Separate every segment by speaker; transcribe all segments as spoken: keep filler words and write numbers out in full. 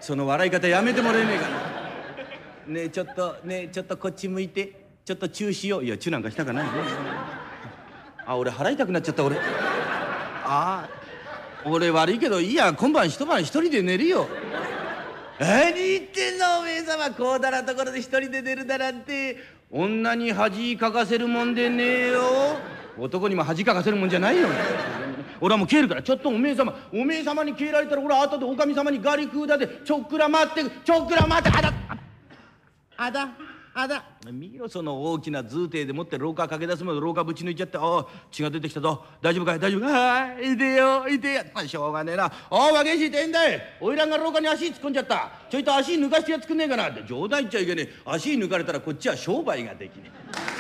Speaker 1: その笑い方やめてもらえねえかな。ねえちょっとねえちょっとこっち向いてちょっとチューしよう。いやチューなんかしたかないね。あ俺腹痛くなっちゃった俺。ああ俺悪いけどいいや今晩一晩一人で寝るよ。何言ってんのおめえ様。こうだなところで一人で寝るだなんて女に恥かかせるもんでねえよ。男にも恥かかせるもんじゃないよ。俺はもう帰るからちょっとおめえ様おめえ様に帰られたら俺は後でおかみ様にガリ食うだでちょっくら待ってちょっくら待ってあだあだあだ見ろその大きな図体でもって廊下駆け出すまで廊下ぶち抜いちゃってああ血が出てきたぞ大丈夫かい大丈夫かいああいてよいてやしょうがねえなおお若えしってんだいおいらんが廊下に足突っ込んじゃったちょいと足抜かしてやっつくんねえかなって冗談言っちゃいけねえ足抜かれたらこっちは商売ができねえ。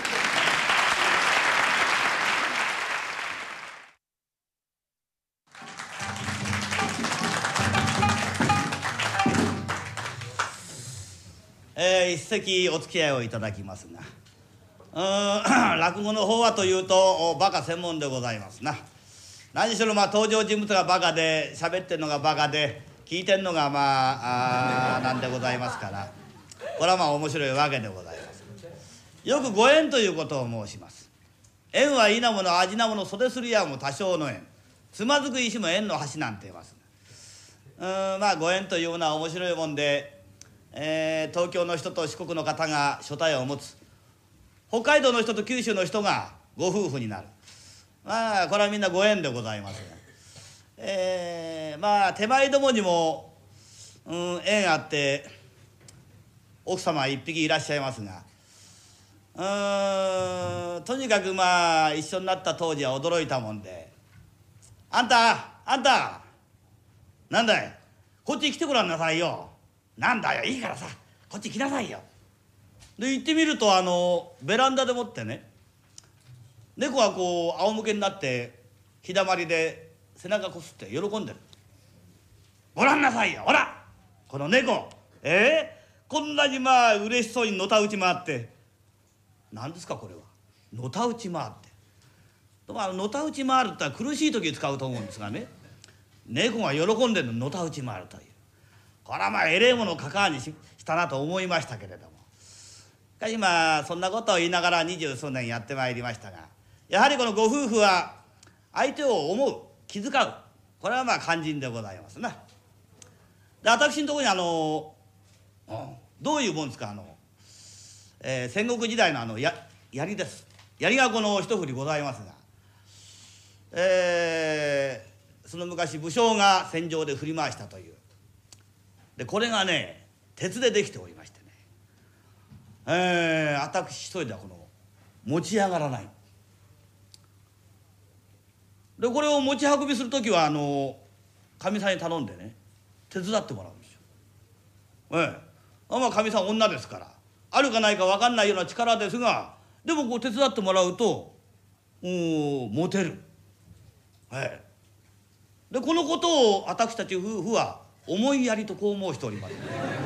Speaker 2: えー、一席お付き合いをいただきますがうーん落語の方はというとバカ専門でございますな。何しろまあ登場人物がバカで喋ってんのがバカで聞いてんのがまああなんでございますからこれはまあ面白いわけでございます。よくご縁ということを申します。縁はいいなもの味なもの袖するやも多少の縁つまずく石も縁の端なんて言います。うーんまあご縁というのは面白いもんでえー、東京の人と四国の方が所帯を持つ北海道の人と九州の人がご夫婦になるまあこれはみんなご縁でございますが、えー、まあ手前どもにも、うん、縁あって奥様一匹いらっしゃいますがうーんとにかくまあ一緒になった当時は驚いたもんで「あんたあんたなんだいこっち来てごらんなさいよ。なんだよいいからさこっち来なさいよ」で行ってみるとあのベランダでもってね猫がこう仰向けになって日だまりで背中こすって喜んでる。ごらんなさいよほらこの猫えー、こんなにまあ嬉しそうにのたうち回って何ですかこれはのたうち回ってとまあのたうち回るってのは苦しい時に使うと思うんですがね猫が喜んでるののたうち回るというこれはまあえれえものを関わりにしたなと思いましたけれどもしかしまあそんなことを言いながら二十数年やってまいりましたがやはりこのご夫婦は相手を思う気遣うこれはまあ肝心でございますな。で私のところにあの、うん、どういうもんですかあの、えー、戦国時代のあのや槍です。槍がこの一振りございますが、えー、その昔武将が戦場で振り回したというでこれがね鉄でできておりましてね、えー、私一人ではこの持ち上がらない。でこれを持ち運びする時はあのかみさんに頼んでね手伝ってもらうんですよ。ええまあかみさん女ですからあるかないか分かんないような力ですがでもこう手伝ってもらうとおモテる。ええでこのことを私たち夫婦は思いやりとこう申しております。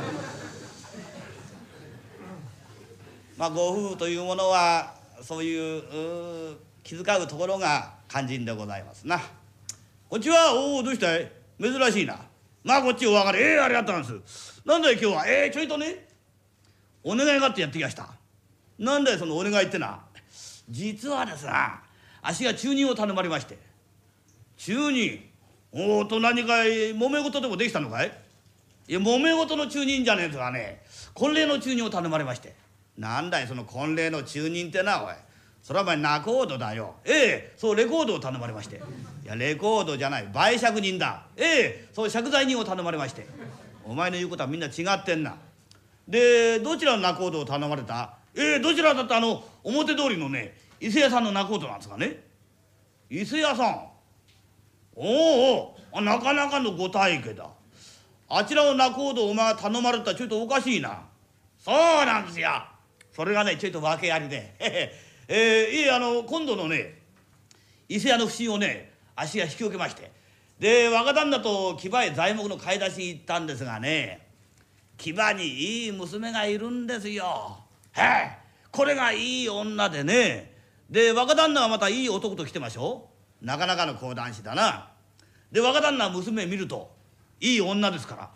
Speaker 2: まあご夫婦というものはそういう気遣うところが肝心でございますな。こっちはおおどうしたい珍しいな。まあこっちお別れええー、ありがとうございます。なんだい今日はええー、ちょいとねお願いがあってやってきました。なんだいそのお願いってな。実はですなあっしが中任を頼まれまして。中任おおと何かい揉め事でもできたのかい。いや揉め事の中任じゃねえとはね婚礼の中任を頼まれまして。なんだいその婚礼の中任ってなおいそれはお前ナコードだよ。ええそうレコードを頼まれまして。いやレコードじゃない売借人だ。ええそう借財人を頼まれまして。お前の言うことはみんな違ってんな。でどちらのナコードを頼まれた。ええどちらだってあの表通りのね伊勢屋さんのナコードなんですかね。伊勢屋さんおおなかなかのご大家だ。あちらの仲人をお前が頼まれたらちょっとおかしいな。そうなんですよ。それがねちょいと訳ありでえー、いえあの今度のね伊勢屋の不審をねあっしが引き受けましてで若旦那と木場へ材木の買い出しに行ったんですがね木場にいい娘がいるんですよ。へえこれがいい女でねで若旦那はまたいい男と来てましょう。なかなかの講談師だな。で若旦那は娘見るといい女ですから